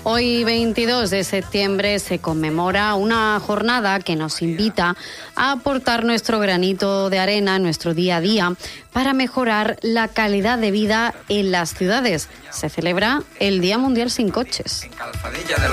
Hoy, 22 de septiembre, se conmemora una jornada que nos invita a aportar nuestro granito de arena en nuestro día a día para mejorar la calidad de vida en las ciudades. Se celebra el Día Mundial sin Coches.